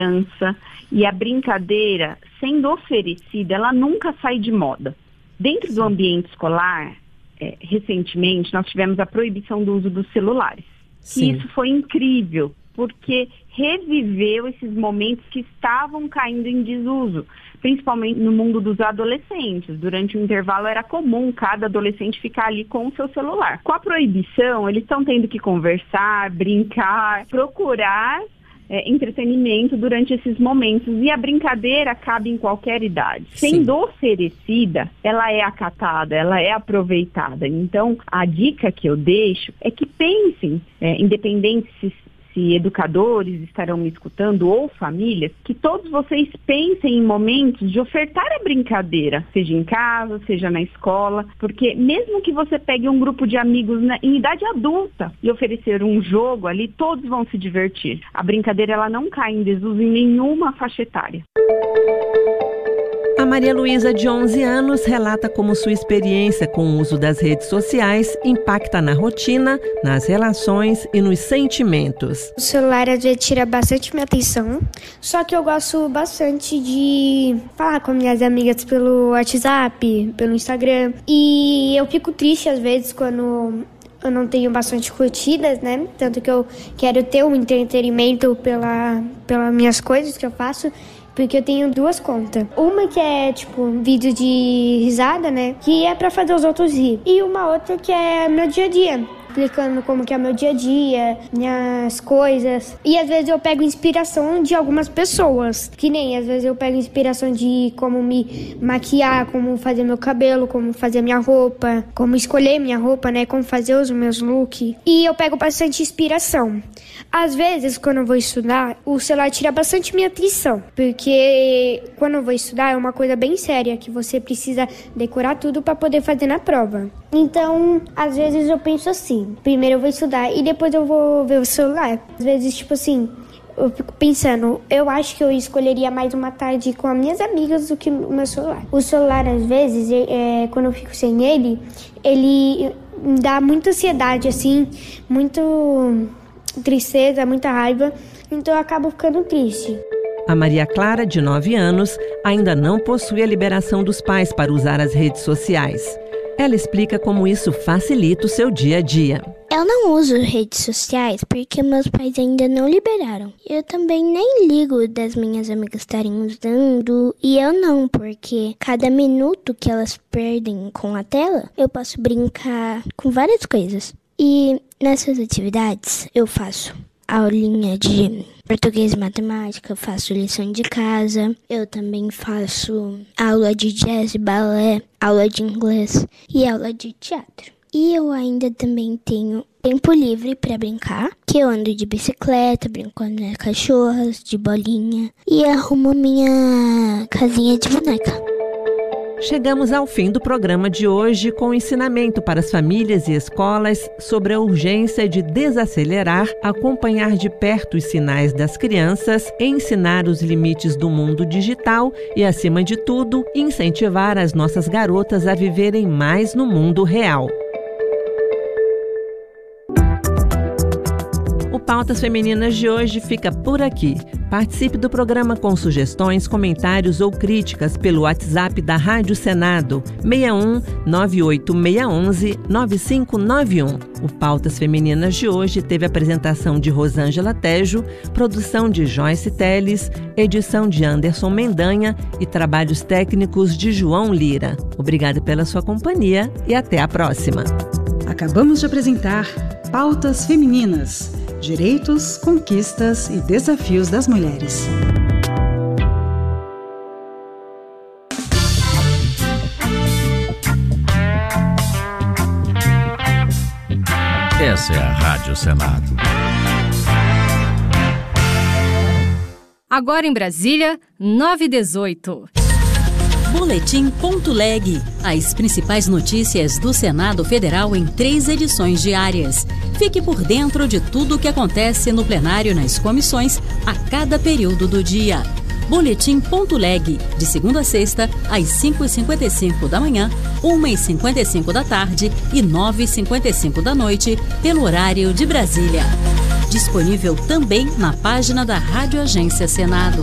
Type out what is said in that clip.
criança, e a brincadeira, sendo oferecida, ela nunca sai de moda. Dentro do ambiente escolar, recentemente, nós tivemos a proibição do uso dos celulares. E isso foi incrível, porque reviveu esses momentos que estavam caindo em desuso, principalmente no mundo dos adolescentes. Durante o intervalo era comum cada adolescente ficar ali com o seu celular. Com a proibição, eles estão tendo que conversar, brincar, procurar entretenimento durante esses momentos, e a brincadeira cabe em qualquer idade. Sendo oferecida, ela é acatada, ela é aproveitada. Então, a dica que eu deixo é que pensem, independente se educadores estarão me escutando ou famílias, que todos vocês pensem em momentos de ofertar a brincadeira, seja em casa, seja na escola, porque mesmo que você pegue um grupo de amigos em idade adulta e oferecer um jogo ali, todos vão se divertir. A brincadeira, ela não cai em desuso em nenhuma faixa etária. A Maria Luísa, de 11 anos, relata como sua experiência com o uso das redes sociais impacta na rotina, nas relações e nos sentimentos. O celular às vezes tira bastante minha atenção, só que eu gosto bastante de falar com minhas amigas pelo WhatsApp, pelo Instagram. E eu fico triste às vezes quando eu não tenho bastante curtidas, né? Tanto que eu quero ter um entretenimento pelas minhas coisas que eu faço. Porque eu tenho 2 contas. Uma que é, vídeo de risada, né? Que é pra fazer os outros rir. E uma outra que é meu dia a dia. Explicando como que é meu dia a dia, minhas coisas. E às vezes eu pego inspiração de algumas pessoas. Que nem, às vezes eu pego inspiração de como me maquiar, como fazer meu cabelo, como fazer minha roupa, como escolher minha roupa, né? Como fazer os meus looks. E eu pego bastante inspiração. Às vezes, quando eu vou estudar, o celular tira bastante minha atenção. Porque quando eu vou estudar é uma coisa bem séria, que você precisa decorar tudo para poder fazer na prova. Então, às vezes eu penso assim, primeiro eu vou estudar e depois eu vou ver o celular. Às vezes, eu fico pensando, eu acho que eu escolheria mais uma tarde com as minhas amigas do que o meu celular. O celular, às vezes, quando eu fico sem ele me dá muita ansiedade, assim, muito tristeza, muita raiva, então eu acabo ficando triste. A Maria Clara, de 9 anos, ainda não possui a liberação dos pais para usar as redes sociais. Ela explica como isso facilita o seu dia a dia. Eu não uso redes sociais porque meus pais ainda não liberaram. Eu também nem ligo das minhas amigas estarem usando. E eu não, porque cada minuto que elas perdem com a tela, eu posso brincar com várias coisas. E nessas atividades eu faço aulinha de português e matemática, faço lição de casa, eu também faço aula de jazz, balé, aula de inglês e aula de teatro. E eu ainda também tenho tempo livre para brincar, que eu ando de bicicleta, brinco com as minhas cachorras, de bolinha e arrumo minha casinha de boneca. Chegamos ao fim do programa de hoje com ensinamento para as famílias e escolas sobre a urgência de desacelerar, acompanhar de perto os sinais das crianças, ensinar os limites do mundo digital e, acima de tudo, incentivar as nossas garotas a viverem mais no mundo real. O Pautas Femininas de hoje fica por aqui. Participe do programa com sugestões, comentários ou críticas pelo WhatsApp da Rádio Senado, 61 98611 9591. O Pautas Femininas de hoje teve apresentação de Rosângela Tejo, produção de Joyce Teles, edição de Anderson Mendanha e trabalhos técnicos de João Lira. Obrigada pela sua companhia e até a próxima. Acabamos de apresentar Pautas Femininas. Direitos, conquistas e desafios das mulheres. Essa é a Rádio Senado. Agora em Brasília, 9h18. Boletim.leg. As principais notícias do Senado Federal em 3 edições diárias. Fique por dentro de tudo o que acontece no plenário e nas comissões a cada período do dia. Boletim.leg. De segunda a sexta, às 5h55 da manhã, 1h55 da tarde e 9h55 da noite, pelo horário de Brasília. Disponível também na página da Rádio Agência Senado.